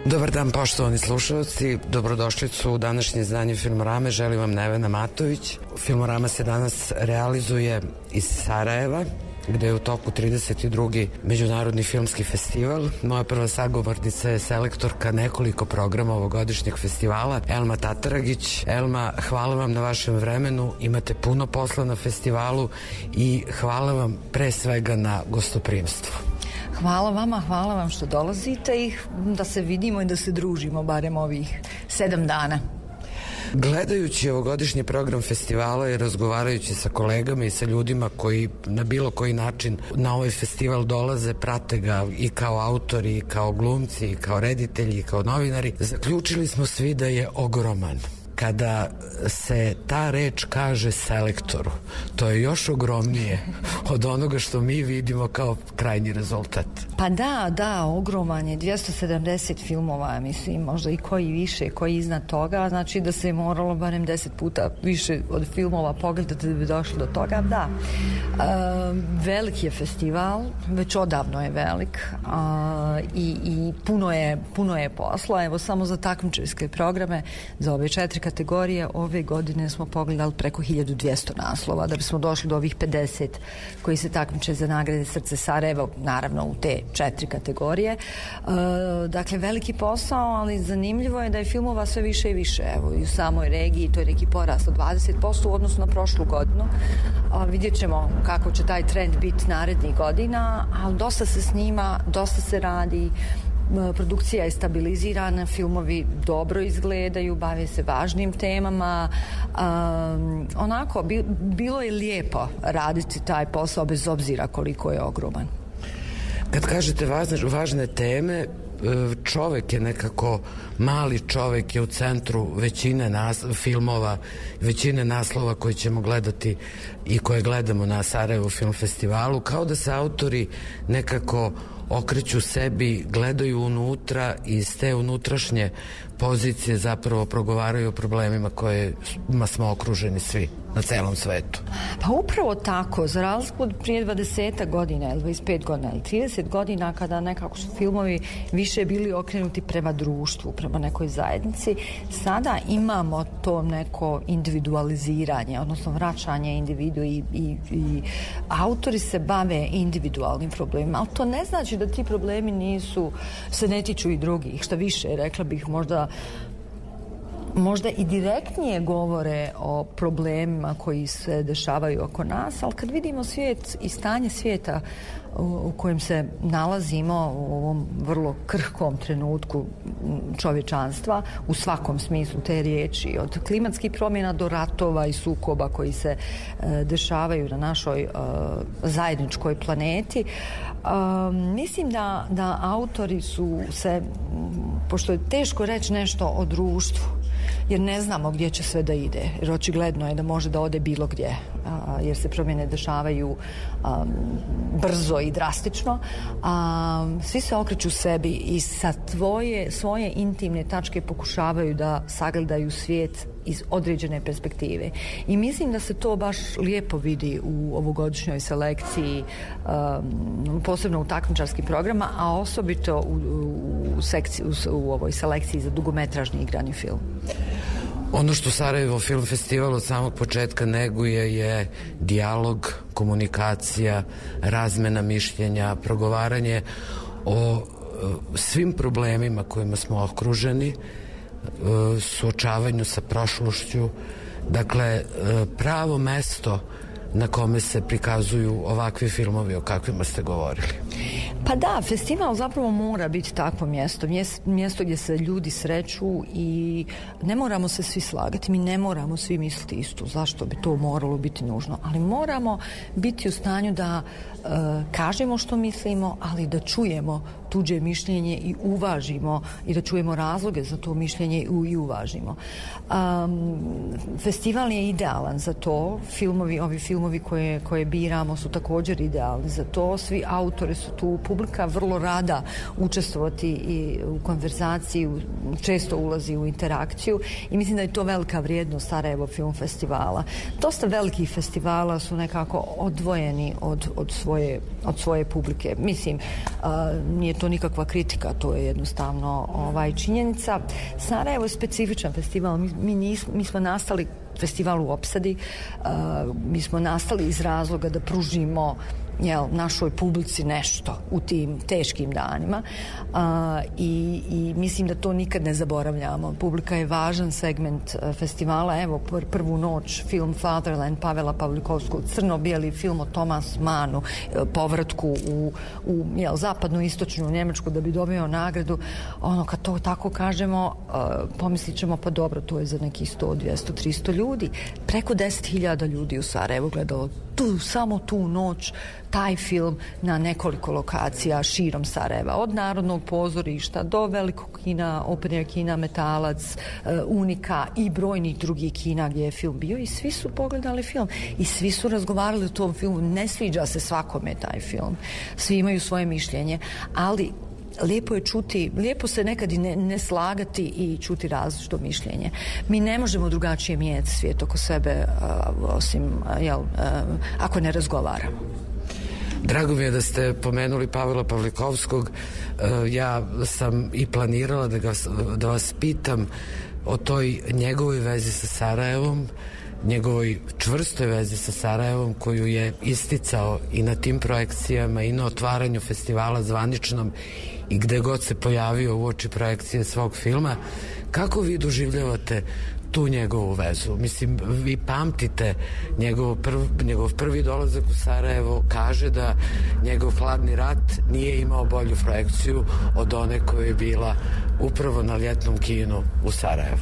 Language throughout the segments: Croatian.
Dobar dan, poštovani slušalci, dobrodošlicu u današnje izdanje Filmorame, želim vam Nevena Matović. Filmorama se danas realizuje iz Sarajeva, gde je u toku 32. Međunarodni filmski festival. Moja prva sagovornica je selektorka nekoliko programa ovogodišnjeg festivala, Elma Tataragić. Elma, hvala vam na vašem vremenu, imate puno posla na festivalu i hvala vam pre svega na gostoprimstvu. Hvala vama, hvala vam što dolazite i da se vidimo i da se družimo barem ovih 7 dana. Gledajući ovogodišnji program festivala i razgovarajući sa kolegama i sa ljudima koji na bilo koji način na ovaj festival dolaze, prate ga i kao autori, i kao glumci, i kao reditelji, i kao novinari, zaključili smo svi da je ogroman. Kada se ta reč kaže selektoru, to je još ogromnije od onoga što mi vidimo kao krajnji rezultat. Pa da, ogroman je, 270 filmova, mislim, možda i koji više, koji iznad toga, znači da se je moralo barem 10 puta više od filmova pogledati da bi došlo do toga, da. Velik je festival, već odavno je velik i puno je posla, evo samo za takmičarske programe, za ove 4 kategorije, ove godine smo pogledali preko 1200 naslova da bismo došli do ovih 50 koji se takmiče za nagrade Srce Sarajeva, naravno u te 4 kategorije. Dakle, veliki posao, ali zanimljivo je da je filmova sve više i više. Evo, i u samoj regiji to je neki porast od 20% u odnosu na prošlu godinu. Vidjet ćemo kako će taj trend biti narednih godina, ali dosta se snima, dosta se radi, produkcija je stabilizirana, filmovi dobro izgledaju, bave se važnim temama, onako bilo je lijepo raditi taj posao bez obzira koliko je ogroman. Kad kažete važne teme, čovek je nekako, mali čovek je u centru većine filmova, većine naslova koje ćemo gledati i koje gledamo na Sarajevo Film Festivalu, kao da se autori nekako okreću sebi, gledaju unutra i iz te unutrašnje pozicije zapravo progovaraju o problemima kojima smo okruženi svi na celom svetu. Pa upravo tako, za razliku od prije 20 godina ili 25 godina ili 30 godina kada nekako su filmovi više bili okrenuti prema društvu, prema nekoj zajednici, sada imamo to neko individualiziranje, odnosno vraćanje individu i autori se bave individualnim problemima, ali to ne znači da ti problemi se ne tiču i drugih, šta više, rekla bih možda i direktnije govore o problemima koji se dešavaju oko nas, ali kad vidimo svijet i stanje svijeta u kojem se nalazimo u ovom vrlo krhkom trenutku čovječanstva, u svakom smislu te riječi, od klimatskih promjena do ratova i sukoba koji se dešavaju na našoj zajedničkoj planeti, mislim da autori su se, pošto je teško reći nešto o društvu, jer ne znamo gdje će sve da ide, jer očigledno je da može da ode bilo gdje, jer se promjene dešavaju brzo i drastično. Svi se okreću sebi i sa svoje intimne tačke pokušavaju da sagledaju svijet iz određene perspektive. I mislim da se to baš lijepo vidi u ovogodišnjoj selekciji, posebno u takmičarskim programa, a osobito u ovoj selekciji za dugometražni igrani film. Ono što Sarajevo Film Festival od samog početka neguje je dijalog, komunikacija, razmena mišljenja, progovaranje o svim problemima kojima smo okruženi, suočavanju sa prošlošću. Dakle, pravo mesto na kome se prikazuju ovakvi filmovi o kakvima ste govorili. Pa da, festival zapravo mora biti takvo mjesto gdje se ljudi sreću i ne moramo se svi slagati, mi ne moramo svi misliti isto, zašto bi to moralo biti nužno, ali moramo biti u stanju da kažemo što mislimo, ali da čujemo tuđe mišljenje i uvažimo i da čujemo razloge za to mišljenje i uvažimo. Festival je idealan za to, ovi filmovi koje biramo su također idealni za to, svi autori su tu, publika vrlo rada učestvovati i u konverzaciji, često ulazi u interakciju i mislim da je to velika vrijednost Sarajevo Film Festivala. Dosta velikih festivala su nekako odvojeni od svoje publike. Mislim, nije to nikakva kritika, to je jednostavno činjenica. Sarajevo je specifičan festival, mi smo nastali festival u opsadi, mi smo nastali iz razloga da pružimo našoj publici nešto u tim teškim danima i mislim da to nikad ne zaboravljamo. Publika je važan segment festivala. Evo, prvu noć film Fatherland Pavela Pavlikovskog, crno-bijeli film o Thomas Mannu, povratku u zapadnu istočnu Njemačku da bi dobio nagradu. Kad to tako kažemo, pomislit ćemo pa dobro, to je za nekih 100, 200, 300 ljudi. Preko 10.000 ljudi u Sarajevu gledalo samo tu noć taj film na nekoliko lokacija širom Sarajeva, od Narodnog pozorišta do velikog kina, open air kina Metalac, Unika i brojnih drugih kina gdje je film bio i svi su pogledali film i svi su razgovarali o tom filmu. Ne sviđa se svakome taj film, svi imaju svoje mišljenje, ali lijepo je čuti, lijepo se nekad i ne slagati i čuti različito mišljenje. Mi ne možemo drugačije mijenjati svijet oko sebe osim ako ne razgovaramo. Drago mi je da ste pomenuli Pavela Pavlikovskog. Ja sam i planirala da vas pitam o toj njegovoj vezi sa Sarajevom, njegovoj čvrstoj vezi sa Sarajevom koju je isticao i na tim projekcijama i na otvaranju festivala zvaničnom i gde god se pojavio uoči projekcije svog filma. Kako vi doživljavate tu njegovu vezu? Mislim, vi pamtite njegov prvi dolazak u Sarajevo, kaže da njegov Hladni rat nije imao bolju projekciju od one koja je bila upravo na ljetnom kinu u Sarajevu.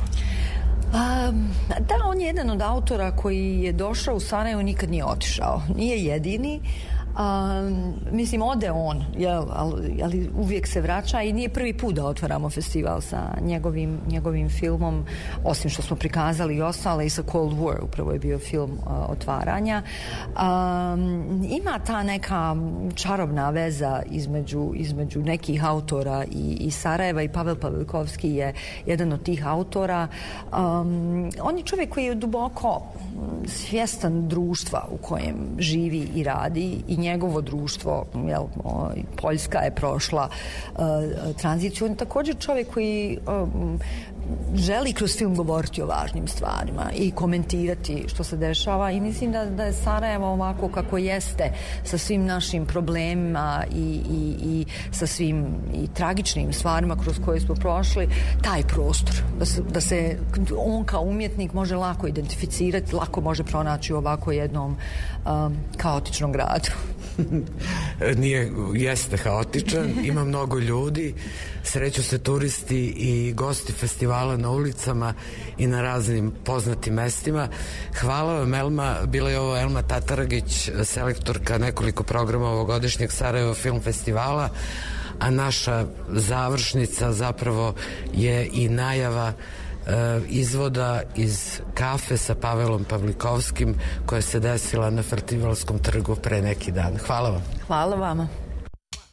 Da, on je jedan od autora koji je došao u Sarajevo, nikad nije otišao. Nije jedini. Mislim, ode on, ali uvijek se vraća i nije prvi put da otvaramo festival sa njegovim filmom, osim što smo prikazali i ostale, i sa Cold War, upravo je bio film otvaranja. Ima ta neka čarobna veza između nekih autora i Sarajeva, i Pavel Pavlikovski je jedan od tih autora. On je čovjek koji je duboko svjestan društva u kojem živi i radi, i njegovo društvo, Poljska je prošla tranziciju. On je također čovjek koji želi kroz film govoriti o važnim stvarima i komentirati što se dešava, i mislim da je Sarajevo ovako kako jeste, sa svim našim problemima i sa svim i tragičnim stvarima kroz koje smo prošli, taj prostor da se on kao umjetnik može lako identificirati, lako može pronaći u ovako jednom kaotičnom gradu. Jeste haotičan, ima mnogo ljudi, sreću se turisti i gosti festivala na ulicama i na raznim poznatim mestima. Hvala vam, Elma. Bila je ovo Elma Tataragić, selektorka nekoliko programa ovogodišnjeg Sarajevo Film Festivala, a naša završnica zapravo je i najava izvoda iz kafe sa Pavelom Pavlikovskim koja se desila na Festivalskom trgu pre neki dan. Hvala vam. Hvala vama.